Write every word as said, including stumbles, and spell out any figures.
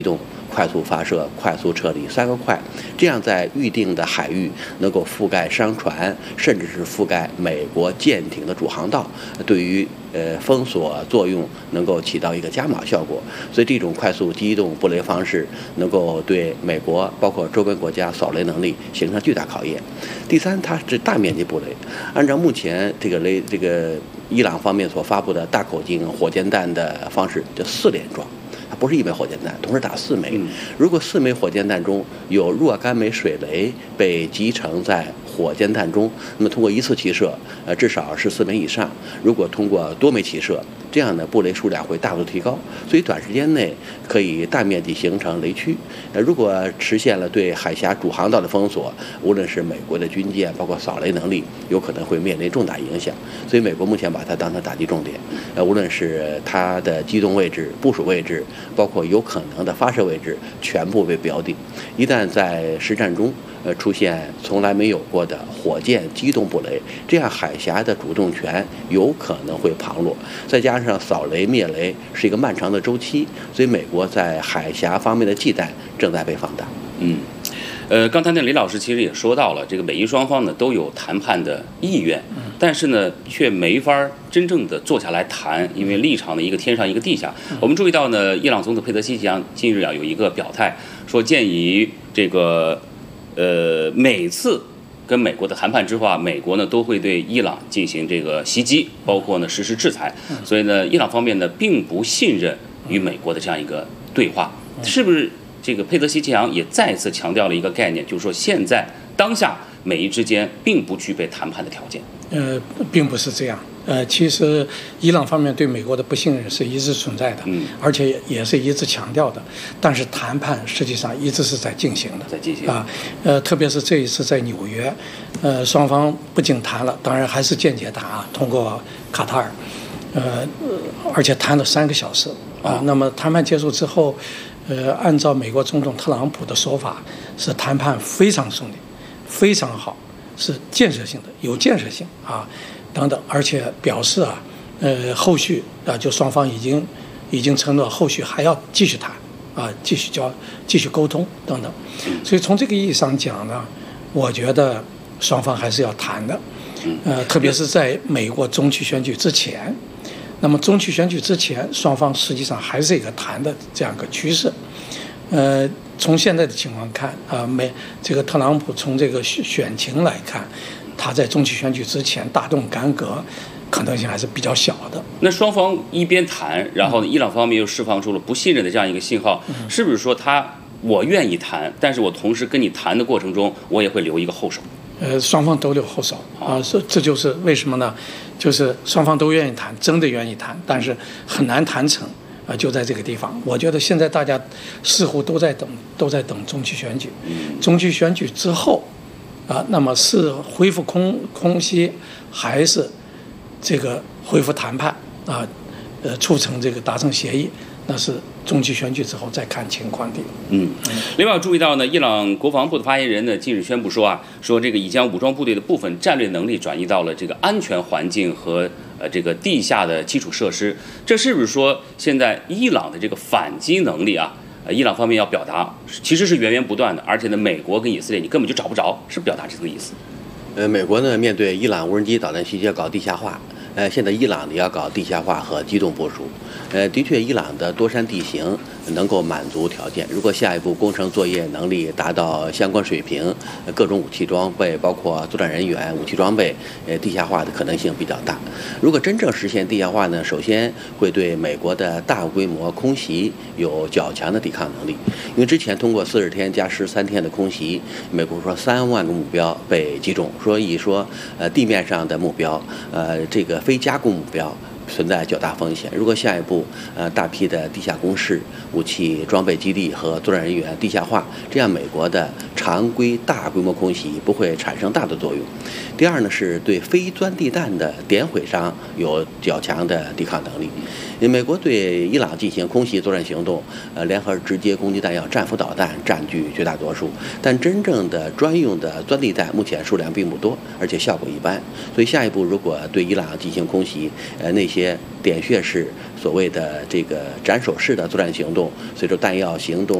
动、快速发射、快速撤离三个快，这样在预定的海域能够覆盖商船，甚至是覆盖美国舰艇的主航道，对于呃封锁作用能够起到一个加码效果。所以这种快速机动布雷方式能够对美国包括周边国家扫雷能力形成巨大考验。第三，它是大面积布雷，按照目前这个雷这个伊朗方面所发布的大口径火箭弹的方式，叫四连装。它不是一枚火箭弹，同时打四枚。如果四枚火箭弹中有若干枚水雷被集成在火箭弹中，那么通过一次起射，呃，至少是四枚以上。如果通过多枚起射，这样的布雷数量会大幅提高，所以短时间内可以大面积形成雷区。呃，如果实现了对海峡主航道的封锁，无论是美国的军舰，包括扫雷能力，有可能会面临重大影响。所以美国目前把它当成打击重点，呃，无论是它的机动位置、部署位置，包括有可能的发射位置，全部被标定。一旦在实战中，呃，出现从来没有过的火箭机动布雷，这样海峡的主动权有可能会旁落。再加上扫雷灭雷是一个漫长的周期，所以美国在海峡方面的忌惮正在被放大。 嗯。呃，刚才那李老师其实也说到了，这个美伊双方呢都有谈判的意愿，但是呢却没法真正的坐下来谈，因为立场的一个天上一个地下。我们注意到呢，伊朗总统佩泽西奇扬近日啊有一个表态，说建议这个呃每次跟美国的谈判之后啊，美国呢都会对伊朗进行这个袭击，包括呢实施制裁。所以呢，伊朗方面呢并不信任与美国的这样一个对话，是不是？这个佩泽西奇扬也再次强调了一个概念，就是说现在当下美伊之间并不具备谈判的条件。 呃，并不是这样。呃，其实伊朗方面对美国的不信任是一直存在的，嗯，而且也是一直强调的。但是谈判实际上一直是在进行的， 在进行啊。呃，特别是这一次在纽约，呃，双方不仅谈了，当然还是间接谈啊，通过卡塔尔，呃，而且谈了三个小时啊。那么谈判结束之后。呃，按照美国总统特朗普的说法，是谈判非常顺利，非常好，是建设性的，有建设性啊，等等，而且表示啊，呃，后续啊，就双方已经已经承诺后续还要继续谈啊，继续交，继续沟通等等。所以从这个意义上讲呢，我觉得双方还是要谈的，呃，特别是在美国中期选举之前。那么中期选举之前，双方实际上还是一个谈的这样一个趋势。呃，从现在的情况看啊，美这个特朗普从这个选情来看，他在中期选举之前大动干戈，可能性还是比较小的。 那双方一边谈，然后呢，伊朗方面又释放出了不信任的这样一个信号，嗯、是不是说他我愿意谈，但是我同时跟你谈的过程中，我也会留一个后手？ 呃，双方都留后手啊，这这就是为什么呢？就是双方都愿意谈，真的愿意谈，但是很难谈成啊，就在这个地方。我觉得现在大家似乎都在等，都在等中期选举。中期选举之后啊，那么是恢复空空袭，还是这个恢复谈判啊？呃，促成这个达成协议，那是中期选举之后再看情况的。 嗯，另外注意到呢，伊朗国防部的发言人呢近日宣布说啊，说这个已将武装部队的部分战略能力转移到了这个安全环境和呃这个地下的基础设施。这是不是说现在伊朗的这个反击能力啊，呃，伊朗方面要表达其实是源源不断的，而且呢，美国跟以色列你根本就找不着，是表达这个意思？ 呃，美国呢面对伊朗无人机导弹袭击搞地下化。呃，现在伊朗呢要搞地下化和机动部署，呃，的确，伊朗的多山地形能够满足条件。如果下一步工程作业能力达到相关水平，各种武器装备，包括作战人员、武器装备，呃，地下化的可能性比较大。如果真正实现地下化呢，首先会对美国的大规模空袭有较强的抵抗能力，因为之前通过四十天加十三天的空袭，美国说三万个目标被击中，所以说，呃，地面上的目标，呃，这个。非加工目标存在较大风险。如果下一步呃大批的地下工事、武器装备基地和作战人员地下化，这样美国的常规大规模空袭不会产生大的作用。第二呢，是对非钻地弹的点毁伤有较强的抵抗能力。 因为美国对伊朗进行空袭作战行动，呃，联合直接攻击弹药、战斧导弹占据绝大多数，但真正的专用的钻地弹目前数量并不多，而且效果一般。所以下一步如果对伊朗进行空袭，呃，那些点穴式所谓的这个斩首式的作战行动，随着弹药行动